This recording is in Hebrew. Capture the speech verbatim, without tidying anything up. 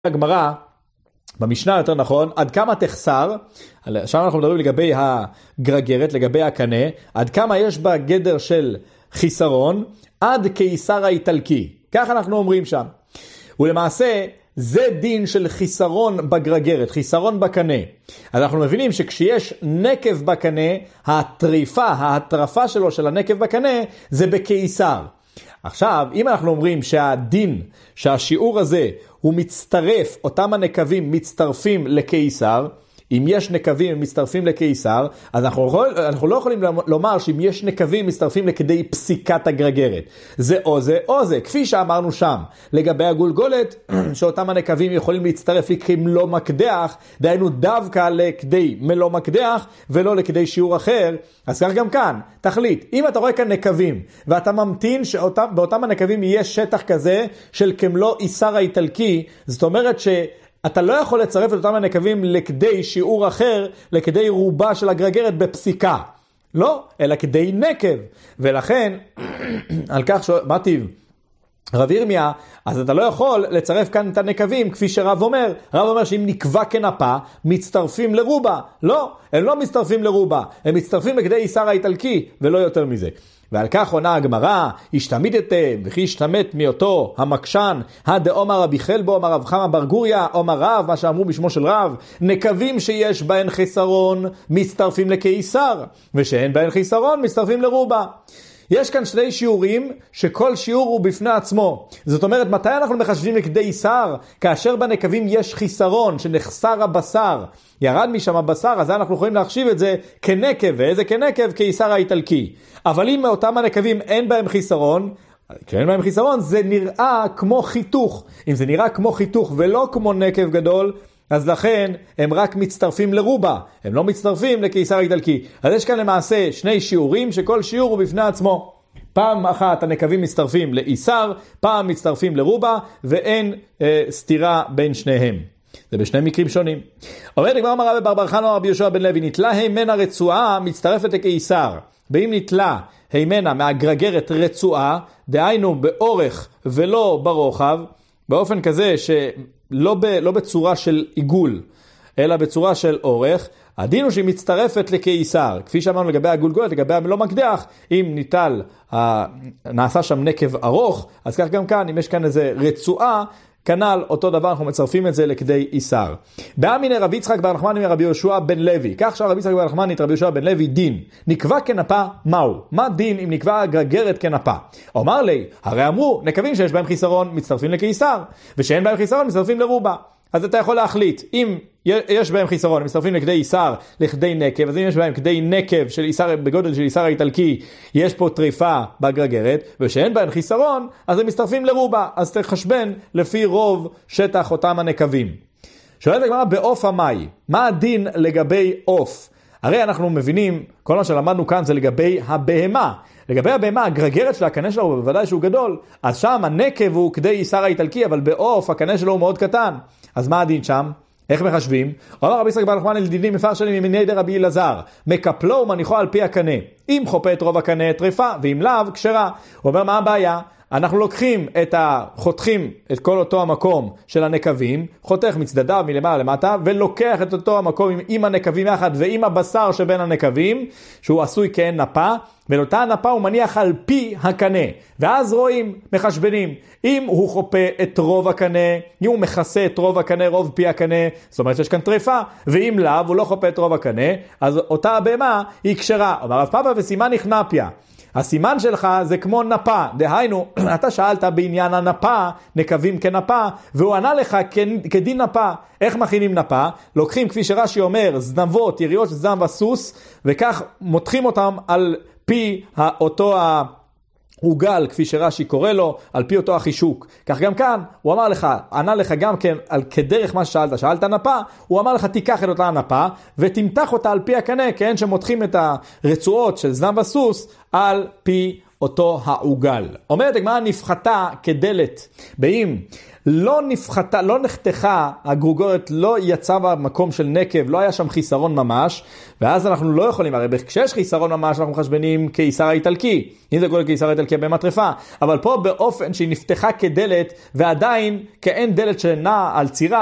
הגמרא, במשנה יותר נכון, עד כמה תחסר, עכשיו אנחנו מדברים לגבי הגרגרת, לגבי הקנה, עד כמה יש בה גדר של חיסרון, עד קיסר האיטלקי. כך אנחנו אומרים שם. ולמעשה, זה דין של חיסרון בגרגרת, חיסרון בקנה. אז אנחנו מבינים שכשיש נקב בקנה, הטריפה, ההטרפה שלו של הנקב בקנה, זה בקיסר. עכשיו, אם אנחנו אומרים שהדין, שהשיעור הזה, הוא מצטרף, אותם הנקבים מצטרפים לקיסר, אם יש נקבים מצטרפים לקיסר, אז אנחנו, יכול, אנחנו לא יכולים לומר שאם יש נקבים מצטרפים לכדי פסיקת הגרגרת. זה או זה או זה, כפי שאמרנו שם, לגבי הגולגולת, שאותם הנקבים יכולים להצטרף לכמלוא מקדח, דהיינו דווקא לכדי מלוא מקדח, ולא לכדי שיעור אחר. אז כך גם כאן, תחליט, אם אתה רואה כאן נקבים, ואתה ממתין שבאותם הנקבים יהיה שטח כזה, של כמלוא איסר האיטלקי, זאת אומרת ש... אתה לא יכול לצרף את אותם הנקבים לכדי שיעור אחר, לכדי רובה של הגרגרת בפסיקה. לא, אלא כדי נקב. ולכן, על כך ש... מה טיב? רב ירמיה, אז אתה לא יכול לצרף כאן את הנקבים, כפי שרב אומר. רב אומר שאם נקבע כנפה, מצטרפים לרובה. לא, הם לא מצטרפים לרובה. הם מצטרפים לכדי איסר האיטלקי, ולא יותר מזה. ועל כך עונה הגמרא, השתמידתם, וכי השתמת מאותו המקשן, הדאומר רבי חלבו, אמר רב חמא בר גוריא, אומר רב, מה שאמרו בשמו של רב, נקבים שיש בהן חיסרון, מצטרפים לקיסר, ושאין בהן חיסרון, מצטרפים לרובה. יש כאן שני שיעורים שכל שיעור הוא בפני עצמו. זאת אומרת, מתי אנחנו מחשבים לכדי איסר? כאשר בנקבים יש חיסרון, שנחסר הבשר, ירד משם הבשר, אז אנחנו יכולים להחשיב את זה כנקב, ואיזה כנקב? כאיסר האיטלקי. אבל אם מאותם הנקבים אין בהם חיסרון, כשאין בהם חיסרון, זה נראה כמו חיתוך. אם זה נראה כמו חיתוך ולא כמו נקב גדול, אז לכן הם רק מצטרפים לרובה, הם לא מצטרפים לקיסר האיטלקי. אז יש כאן למעשה שני שיעורים שכל שיעור הוא בפני עצמו. פעם אחת הנקבים מצטרפים לאיסר, פעם מצטרפים לרובה, ואין אה, סתירה בין שניהם. זה בשני מקרים שונים. אומר לגמר אמר רבי בר בר חנא רבי יהושע בן לוי, נתלה הימנה רצועה מצטרפת לקיסר. ואם נתלה הימנה מהגרגרת רצועה, דהיינו באורך ולא ברוחב, באופן כזה שלא ב, לא בצורה של עיגול, אלא בצורה של אורך, הדין הוא שהיא מצטרפת לקיסר. כפי שאמרנו לגבי הגולגולת, לגבי המלוא מקדח, אם ניטל, נעשה שם נקב ארוך, אז כך גם כאן, אם יש כאן איזה רצועה, כנ"ל אותו דבר, אנחנו מצרפים את זה לכדי איסר. באמינא רבי יצחק בר נחמני מרבי יהושע בן לוי. כך שרבי יצחק בר נחמני את רבי יהושע בן לוי דין. נקבע כנפה מהו? מה דין אם נקבע גרגרת כנפה? אומר לי, הרי אמרו, נקבים שיש בהם חיסרון מצטרפים לקיסר, ושאין בהם חיסרון מצטרפים לרובה. אז אתה יכול להחליט, אם יש בהם חיסרון, הם מצטרפים לכדי איסר, לכדי נקב, אז אם יש בהם כדי נקב של איסר, בגודל של איסר האיטלקי, יש פה טריפה בגרגרת, ושאין בהם חיסרון, אז הם מצטרפים לרובה, אז תחשבן לפי רוב שטח אותם הנקבים. שואלת הגמרא בעוף המאי, מה הדין לגבי עוף? הרי אנחנו מבינים, כל מה שלמדנו כאן זה לגבי הבהמה. לגבי הבהמה, הגרגרת של הקנה שלו הוא בוודאי שהוא גדול, אז שם הנקב הוא כדי איסר האיטלקי, אבל בעוף הקנה שלו הוא מאוד קטן. אז מה הדין שם? איך מחשבים? אומר רבי יצחק בר נחמני לדינים מפרשנים ממני דרבי אלעזר, מקפלו ומניחו על פי הקנה. אם חופה את רוב הקנה טריפה, ואם לאו כשרה. הוא אומר מה הבעיה? אנחנו לוקחים את ה... חותכים את כל אותו המקום של הנקבים, חותך מצדדיו מלמעלה למטה, ולוקח את אותו המקום עם, עם הנקבים יחד ועם הבשר שבין הנקבים, שהוא עשוי כאין נפה, ולאותה הנפה הוא מניח על פי הקנה. ואז רואים, מחשבנים, אם הוא חופה את רוב הקנה, אם הוא מכסה את רוב הקנה, רוב פי הקנה, זאת אומרת שיש כאן טריפה, ואם לאו, הוא לא חופה את רוב הקנה, אז אותה הבהמה היא כשרה. אומר רב פאפא וסימן נכנפיה. הסימן שלך זה כמו נפה, דהיינו, אתה שאלת בעניין הנפה, נקבים כנפה, והוא ענה לך כדין נפה. איך מכינים נפה? לוקחים, כפי שרש"י אומר, זנבות, יריות של זנב וסוס, וכך מותחים אותם על פי אותו העוגל, כפי שרש"י קורא לו, על פי אותו החישוק. כך גם כאן, הוא אמר לך, ענה לך גם כן, על כדרך מה ששאלת, שאלת נפה, הוא אמר לך, תיקח את אותה הנפה, ותמתח אותה על פי הקנה, כן, שמותחים את הרצועות של זנב וסוס, על פי אותו העוגל. אומרת הגמרא נפחתה כדלת, באם לא נפחתה, לא נחתכה, הגרוגרת לא יצאה במקום של נקב, לא היה שם חיסרון ממש, ואז אנחנו לא יכולים, הרי כשיש חיסרון ממש אנחנו מחשבנים קיסר האיטלקי, אם זה גודל קיסר האיטלקי במטרפה, אבל פה באופן שהיא נפתחה כדלת, ועדיין כאין דלת שנעה על צירה,